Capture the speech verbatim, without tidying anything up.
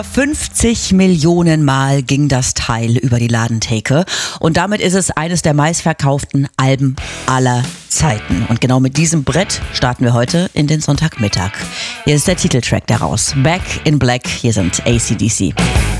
fünfzig Millionen Mal ging das Teil über die Ladentheke und damit ist es eines der meistverkauften Alben aller Zeiten. Und genau mit diesem Brett starten wir heute in den Sonntagmittag. Hier ist der Titeltrack daraus. Back in Black, hier sind A C D C.